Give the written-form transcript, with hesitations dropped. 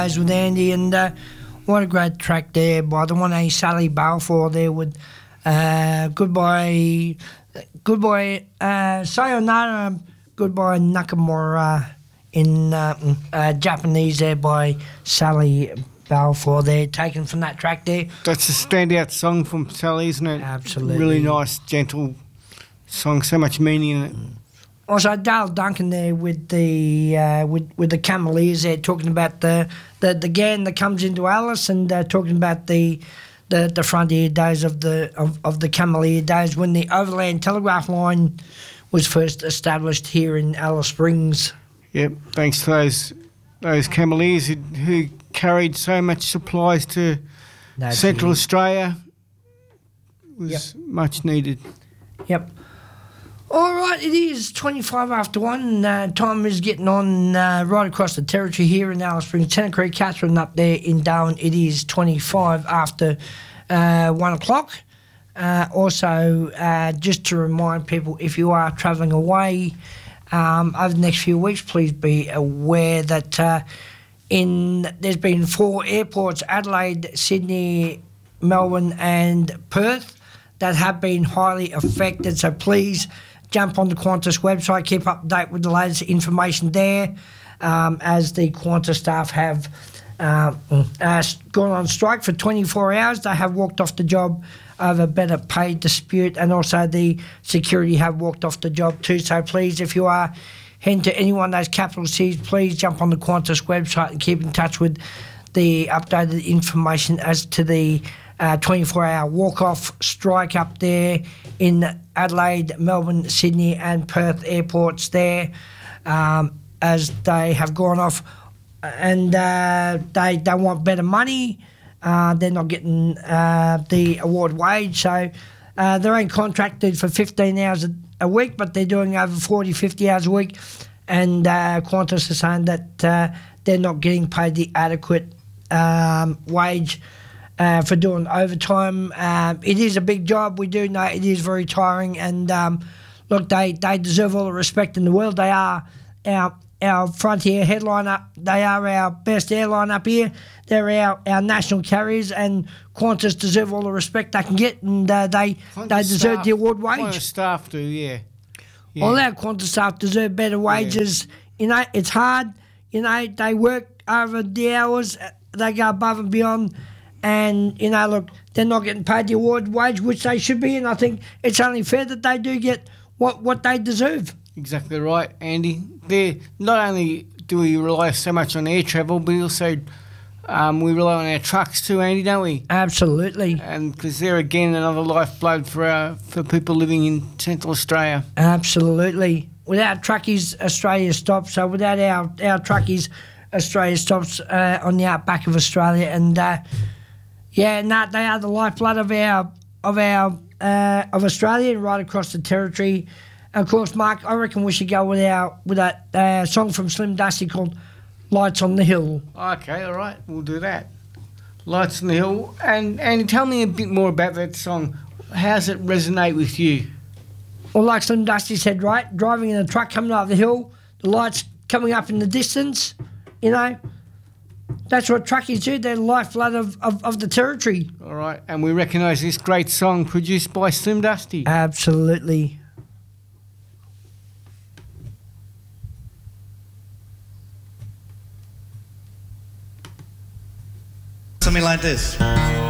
With Andy, and what a great track there by the one Sally Balfour there with Goodbye Sayonara, Goodbye Nakamura in Japanese there by Sally Balfour there, taken from that track there. That's a standout song from Sally, isn't it? Absolutely. Really nice, gentle song, so much meaning in it. Also, Dale Duncan there with the with the Cameleers there, talking about the gang that comes into Alice, and talking about the frontier days of the Cameleer days when the overland telegraph line was first established here in Alice Springs. Yep, thanks to those Cameleers who carried so much supplies to Central Australia. It was much needed. Yep. All right, it is 25 after 1. Time is getting on right across the territory here in Alice Springs, Tennant Creek, Katherine up there in Darwin. It is 25 after 1 o'clock. Also, just to remind people, if you are travelling away over the next few weeks, please be aware that there's been 4 airports, Adelaide, Sydney, Melbourne and Perth, that have been highly affected. So please jump on the Qantas website, keep up to date with the latest information there, as the Qantas staff have gone on strike for 24 hours. They have walked off the job over better pay dispute, and also the security have walked off the job too. So please, if you are heading to any one of those capital cities, please jump on the Qantas website and keep in touch with the updated information as to the 24-hour walk-off strike up there in Adelaide, Melbourne, Sydney and Perth airports there, as they have gone off, and they want better money. They're not getting the award wage, so they're only contracted for 15 hours a week, but they're doing over 40, 50 hours a week, and Qantas is saying that they're not getting paid the adequate wage for doing overtime. It is a big job. We do know it is very tiring, and look, they deserve all the respect in the world. They are our frontier headliner. They are our best airline up here. They're our national carriers, and Qantas deserve all the respect they can get, and they deserve the award wage. Qantas staff do, yeah. All our Qantas staff deserve better wages. You know, it's hard. You know, they work over the hours. They go above and beyond. And, you know, look, they're not getting paid the award wage, which they should be, and I think it's only fair that they do get what they deserve. Exactly right, Andy. Not only do we rely so much on air travel, but also we rely on our trucks too, Andy, don't we? Absolutely. And because they're, again, another lifeblood for people living in Central Australia. Absolutely. Without truckies, Australia stops. So without our truckies, Australia stops on the outback of Australia, and they are the lifeblood of Australia right across the territory. And of course, Mark, I reckon we should go with that song from Slim Dusty called "Lights on the Hill." Okay, all right, we'll do that. Lights on the Hill, and tell me a bit more about that song. How does it resonate with you? Well, like Slim Dusty said, right, driving in a truck coming up the hill, the lights coming up in the distance. You know, that's what truckies do. They're the lifeblood of the territory. All right, and we recognise this great song produced by Slim Dusty. Absolutely. Something like this.